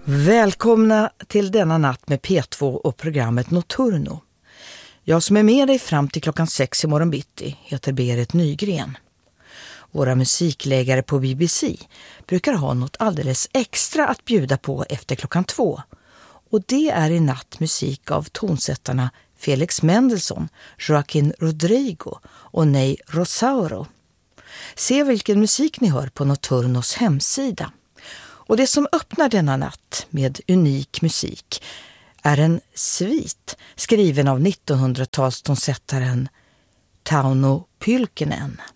Välkomna till denna natt med P2 och programmet Notturno. Jag som är med dig fram till klockan 6 i morgon bitti heter Berit Nygren. Våra musiklägare på BBC brukar ha något alldeles extra att bjuda på efter klockan 2. Och det är i natt musik av tonsättarna Felix Mendelssohn, Joaquin Rodrigo och Ney Rosauro. Se vilken musik ni hör på Notturnos hemsida. Och det som öppnar denna natt med unik musik är en svit skriven av 1900-talstonsättaren Tauno Pylkinen.